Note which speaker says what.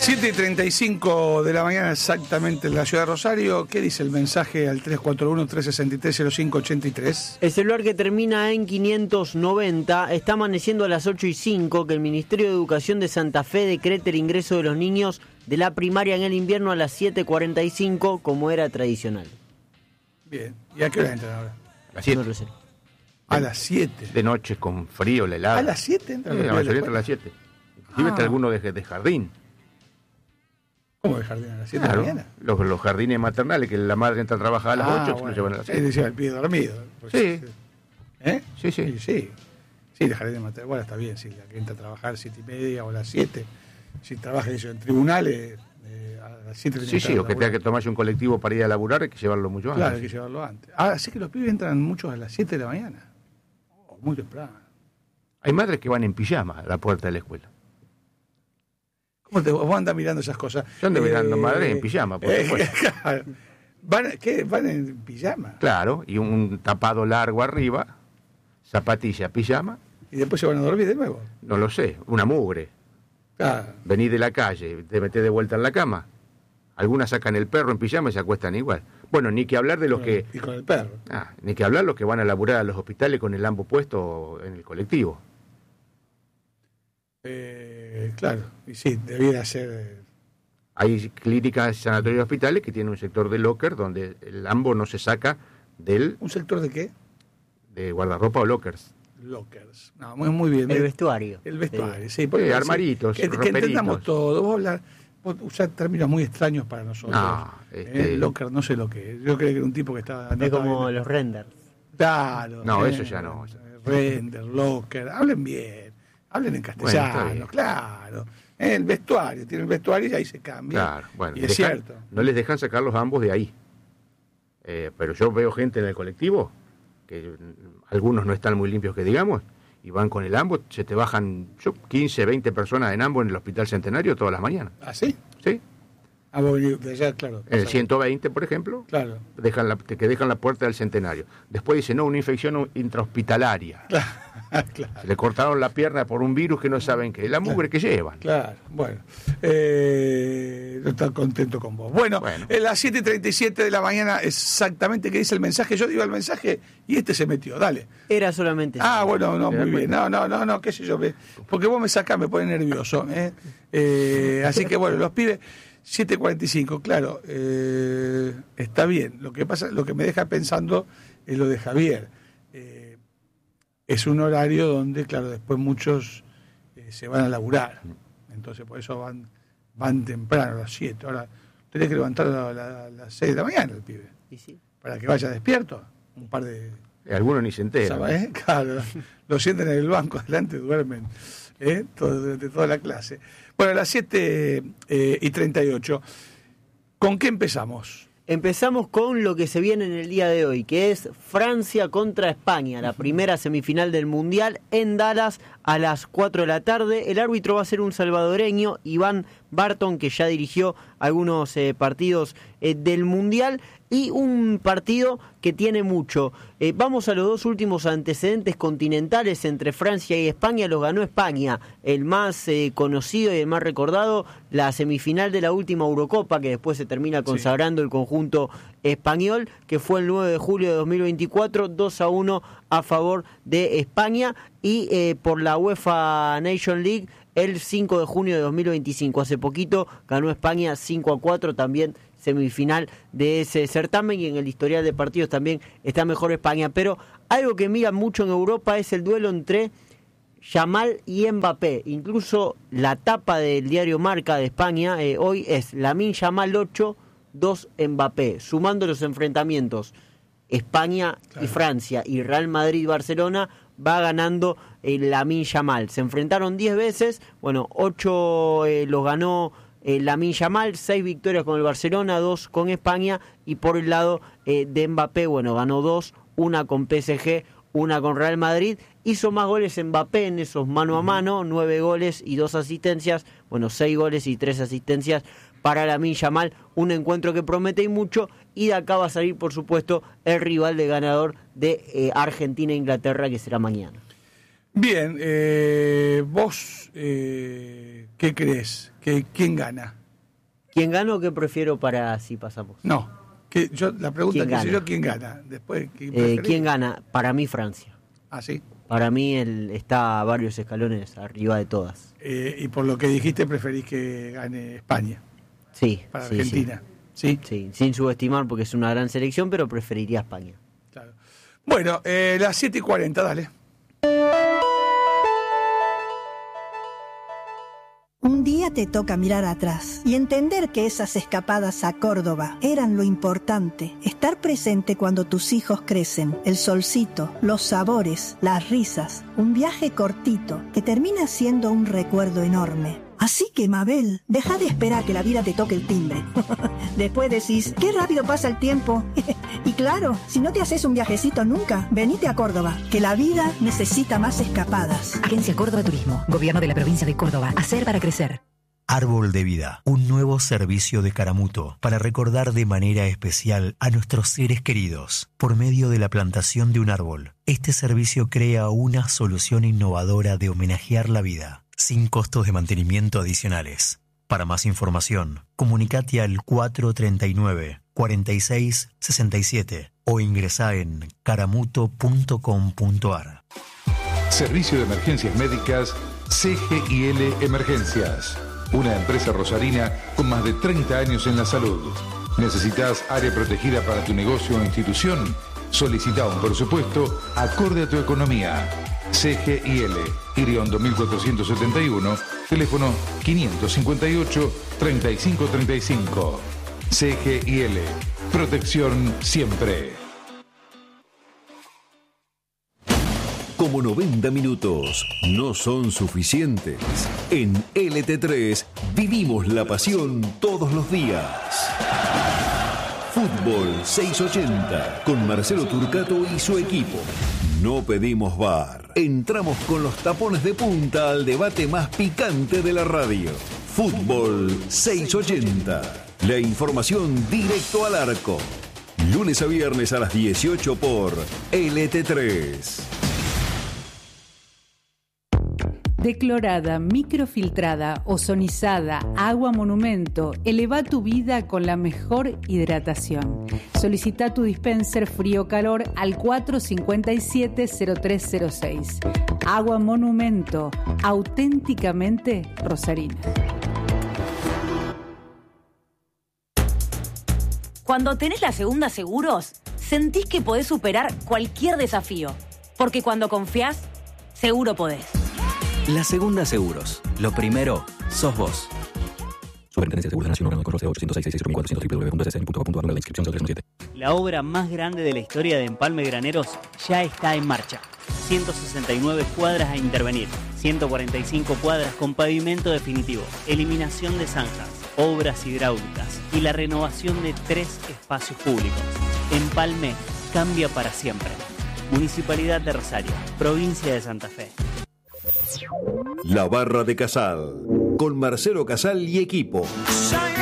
Speaker 1: 7:35 de la mañana exactamente en la ciudad de Rosario. ¿Qué dice el mensaje al 341-363-0583?
Speaker 2: El celular que termina en 590 está amaneciendo a las 8:05 que el Ministerio de Educación de Santa Fe decrete el ingreso de los niños de la primaria en el invierno a las 7:45 como era tradicional.
Speaker 1: Bien. ¿Y a qué hora entran ahora?
Speaker 3: A las 7.
Speaker 2: No lo sé.
Speaker 1: A las 7.
Speaker 3: De noche con frío, la helada.
Speaker 1: ¿A las 7 entran?
Speaker 3: La mayoría entra a las 7. Inclusive está alguno de jardín.
Speaker 1: ¿Cómo de jardín a las 7
Speaker 3: Claro,
Speaker 1: de la mañana?
Speaker 3: los jardines maternales, que la madre entra a trabajar a las 8,
Speaker 1: bueno.
Speaker 3: se llevan a las 7.
Speaker 1: Él decía el pibe dormido. Pues,
Speaker 3: Sí.
Speaker 1: ¿Eh?
Speaker 3: Sí, sí.
Speaker 1: Sí, el jardín maternal, bueno, está bien, si la que entra a trabajar 7:30 o a las 7. Si trabaja eso, en tribunales, a las 7
Speaker 3: Sí, o que tenga que tomarse un colectivo para ir a laburar, hay que llevarlo mucho antes.
Speaker 1: Claro, hay que llevarlo antes. Así que los pibes entran muchos a las 7 de la mañana. Muy temprano.
Speaker 3: Hay madres que van en pijama a la puerta de la escuela.
Speaker 1: ¿Cómo vos andás mirando esas cosas?
Speaker 3: Yo ando mirando madres en pijama, por supuesto.
Speaker 1: Claro. ¿Van en pijama?
Speaker 3: Claro, y un tapado largo arriba, zapatilla, pijama.
Speaker 1: ¿Y después se van a dormir de nuevo?
Speaker 3: No lo sé, una mugre.
Speaker 1: Claro.
Speaker 3: Venís de la calle, te metés de vuelta en la cama. Algunas sacan el perro en pijama y se acuestan igual. Bueno, ni que hablar de los que...
Speaker 1: Y con el perro.
Speaker 3: Ni que hablar los que van a laburar a los hospitales con el ambo puesto en el colectivo.
Speaker 1: Claro, y sí, debiera ser...
Speaker 3: Hay clínicas, sanatorios y hospitales que tienen un sector de locker donde el ambo no se saca del...
Speaker 1: ¿Un sector de qué?
Speaker 3: De guardarropa o lockers.
Speaker 1: Lockers. No, muy bien.
Speaker 2: El vestuario.
Speaker 1: El vestuario, sí.
Speaker 3: Sí, armaritos,
Speaker 1: que entendamos todo. Vos usás términos muy extraños para nosotros.
Speaker 3: No,
Speaker 1: locker, no sé lo que es. Yo creo que era un tipo que estaba...
Speaker 2: Es como los renders.
Speaker 1: Claro.
Speaker 3: No, eso ya no.
Speaker 1: Render, locker, hablen bien. Hablen en castellano,
Speaker 3: bueno,
Speaker 1: claro. El vestuario, tiene el vestuario y ahí se cambia.
Speaker 3: Claro, bueno.
Speaker 1: Y es cierto.
Speaker 3: No les dejan sacar los ambos de ahí. Pero yo veo gente en el colectivo, que algunos no están muy limpios que digamos, y van con el ambo, se te bajan 15, 20 personas en ambo en el Hospital Centenario todas las mañanas.
Speaker 1: ¿Ah, sí?
Speaker 3: Sí.
Speaker 1: Vos venís de allá, claro.
Speaker 3: En el 120, por ejemplo,
Speaker 1: claro.
Speaker 3: dejan la puerta del Centenario. Después dice, no, una infección intrahospitalaria.
Speaker 1: Claro.
Speaker 3: Se le cortaron la pierna por un virus que no saben qué es, la mugre que llevan.
Speaker 1: Claro, bueno. No estoy contento con vos. Bueno, en las 7:37 de la mañana exactamente, ¿qué dice el mensaje? Yo digo el mensaje y se metió, dale.
Speaker 2: Era solamente...
Speaker 1: Bueno, no, muy bien. No, qué sé yo. Porque vos me sacás, me pones nervioso. Así que bueno, los pibes... 7:45, claro, está bien. Lo que pasa, lo que me deja pensando es lo de Javier. Es un horario donde, claro, después muchos se van a laburar. Entonces, por eso van temprano, a las 7. Ahora, tenés que levantar a las 6 de la mañana el pibe.
Speaker 2: ¿Y sí?
Speaker 1: Para que vaya despierto. Un par de...
Speaker 3: Algunos ni se enteran.
Speaker 1: ¿Sabes? Claro, lo sienten en el banco adelante, duermen. Durante toda la clase. Bueno, a las 7:38. ¿Con qué empezamos?
Speaker 2: Empezamos con lo que se viene en el día de hoy, que es Francia contra España, la primera semifinal del Mundial en Dallas a las 4 de la tarde. El árbitro va a ser un salvadoreño, Iván Barton, que ya dirigió algunos partidos del Mundial, y un partido que tiene mucho. Vamos a los dos últimos antecedentes continentales entre Francia y España. Los ganó España, el más conocido y el más recordado, la semifinal de la última Eurocopa, que después se termina consagrando el conjunto español, que fue el 9 de julio de 2024, 2-1 a favor de España, y por la UEFA Nation League el 5 de junio de 2025. Hace poquito ganó España 5-4, también semifinal de ese certamen, y en el historial de partidos también está mejor España. Pero algo que miran mucho en Europa es el duelo entre Yamal y Mbappé. Incluso la tapa del diario Marca de España hoy es Lamine Yamal 8, 2 Mbappé. Sumando los enfrentamientos España y Francia y Real Madrid y Barcelona, va ganando Lamine Yamal. Se enfrentaron 10 veces, 8 los ganó Lamine Yamal, 6 victorias con el Barcelona, 2 con España, y por el lado de Mbappé, ganó 2, una con PSG, una con Real Madrid. Hizo más goles Mbappé en esos mano a mano, 9 goles y 2 asistencias, 6 goles y 3 asistencias para Lamine Yamal. Un encuentro que promete y mucho, y de acá va a salir, por supuesto, el rival de ganador de Argentina e Inglaterra, que será mañana.
Speaker 1: Bien, vos, ¿qué crees? ¿Quién gana?
Speaker 2: ¿Quién gana o qué prefiero para si pasamos?
Speaker 1: No, la pregunta que hice yo, ¿quién gana? Después,
Speaker 2: ¿quién gana? Para mí Francia.
Speaker 1: ¿Ah, sí?
Speaker 2: Para mí está a varios escalones arriba de todas.
Speaker 1: Y por lo que dijiste, preferís que gane España.
Speaker 2: Sí.
Speaker 1: Para Argentina. ¿Sí?
Speaker 2: Sí, sin subestimar porque es una gran selección, pero preferiría España.
Speaker 1: Claro. Bueno, las 7:40, dale.
Speaker 4: Un día te toca mirar atrás y entender que esas escapadas a Córdoba eran lo importante. Estar presente cuando tus hijos crecen, el solcito, los sabores, las risas, un viaje cortito que termina siendo un recuerdo enorme. Así que, Mabel, deja de esperar que la vida te toque el timbre. Después decís, qué rápido pasa el tiempo. Y claro, si no te haces un viajecito nunca, venite a Córdoba, que la vida necesita más escapadas.
Speaker 5: Agencia Córdoba Turismo, Gobierno de la Provincia de Córdoba. Hacer para crecer.
Speaker 6: Árbol de Vida, un nuevo servicio de Caramuto para recordar de manera especial a nuestros seres queridos por medio de la plantación de un árbol. Este servicio crea una solución innovadora de homenajear la vida, sin costos de mantenimiento adicionales. Para más información, comunicate al 439-4667 o ingresá en caramuto.com.ar.
Speaker 7: Servicio de Emergencias Médicas CGIL Emergencias. Una empresa rosarina con más de 30 años en la salud. ¿Necesitas área protegida para tu negocio o institución? Solicita un presupuesto acorde a tu economía. CGIL, Iriondo 1471, teléfono 558-3535. CGIL, protección siempre.
Speaker 8: Como 90 minutos no son suficientes, en LT3 vivimos la pasión todos los días. Fútbol 680 con Marcelo Turcato y su equipo. No pedimos VAR. Entramos con los tapones de punta al debate más picante de la radio. Fútbol 680. La información directo al arco. Lunes a viernes a las 18 por LT3.
Speaker 9: Declorada, microfiltrada, ozonizada, agua monumento, eleva tu vida con la mejor hidratación. Solicita tu dispenser frío-calor al 457-0306. Agua monumento, auténticamente rosarina.
Speaker 10: Cuando tenés la Segunda Seguros, sentís que podés superar cualquier desafío. Porque cuando confiás, seguro podés.
Speaker 11: La Segunda Seguros. Lo primero, sos vos.
Speaker 12: Superintendencia de Seguros de Nación, órgano de correo 806-66400, www.ssn.gov.ar, la inscripción 0317.
Speaker 13: La obra más grande de la historia de Empalme Graneros ya está en marcha. 169 cuadras a intervenir, 145 cuadras con pavimento definitivo, eliminación de zanjas, obras hidráulicas y la renovación de 3 espacios públicos. Empalme cambia para siempre. Municipalidad de Rosario, provincia de Santa Fe.
Speaker 8: La Barra de Casal, con Marcelo Casal y equipo.